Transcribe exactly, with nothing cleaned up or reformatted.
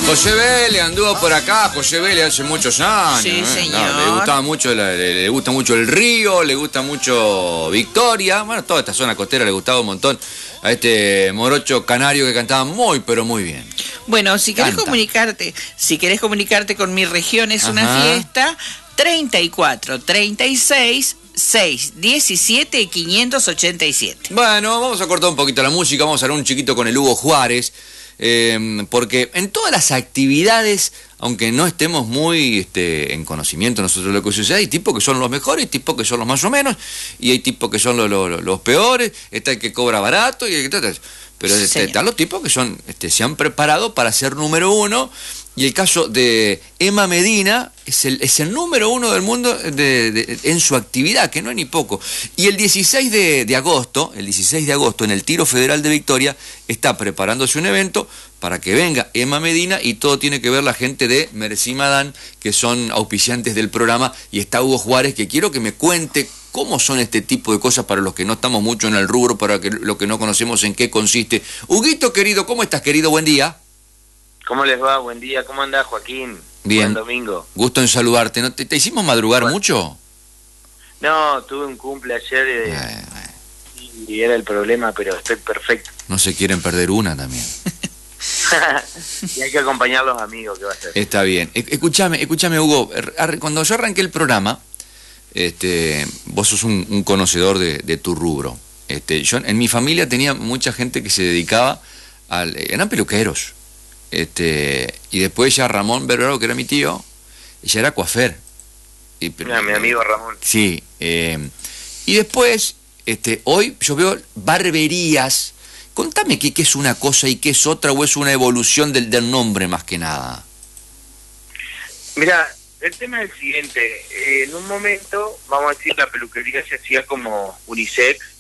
José Vélez anduvo por acá, José Vélez hace muchos años. Sí, ¿eh? señor. No, le gustaba mucho, le, le, le gusta mucho el río, le gusta mucho Victoria. Bueno, toda esta zona costera le gustaba un montón a este morocho canario que cantaba muy, pero muy bien. Bueno, si querés Canta. comunicarte, si querés comunicarte con Mi Región es una Ajá. fiesta, treinta y cuatro, treinta y seis, seis, diecisiete, quinientos ochenta y siete. Bueno, vamos a cortar un poquito la música, vamos a hablar un chiquito con el Hugo Juárez. Eh, porque en todas las actividades, aunque no estemos muy este, en conocimiento nosotros de lo que sucede, hay tipos que son los mejores, hay tipos que son los más o menos, y hay tipos que son los, los, los peores, está el que cobra barato, y el que... pero Sí, este, están los tipos que son este, se han preparado para ser número uno, y el caso de Emma Medina es el, es el número uno del mundo de, de, en su actividad, que no es ni poco. Y el dieciséis de agosto, el dieciséis de agosto, en el Tiro Federal de Victoria, está preparándose un evento para que venga Emma Medina, y todo tiene que ver la gente de Merci Madame, que son auspiciantes del programa, y está Hugo Juárez, que quiero que me cuente cómo son este tipo de cosas para los que no estamos mucho en el rubro, para que, los que no conocemos en qué consiste. Huguito, querido, ¿cómo estás, querido? Buen día. ¿Cómo les va? Buen día. ¿Cómo andás, Joaquín? Bien. Buen domingo. Gusto en saludarte. ¿No te, te hicimos madrugar Bueno. mucho? No, tuve un cumple ayer eh, Eh, eh, y era el problema, pero estoy perfecto. no se quieren perder una también. Y hay que acompañar a los amigos, ¿qué va a hacer? Está bien. E- Escúchame, escúchame, Hugo. Ar- Cuando yo arranqué el programa, este, vos sos un, un conocedor de, de tu rubro. Este, yo en mi familia tenía mucha gente que se dedicaba al, eran peluqueros. Este, y después ya Ramón Vergaro, que era mi tío, ya era coafer. Y, pero- Mira, mi amigo Ramón. Sí. eh, y después, este, hoy yo veo barberías. Contame qué, qué es una cosa y qué es otra, o es una evolución del, del nombre más que nada. Mira, el tema es el siguiente. Eh, en un momento, vamos a decir, la peluquería se hacía como unisex,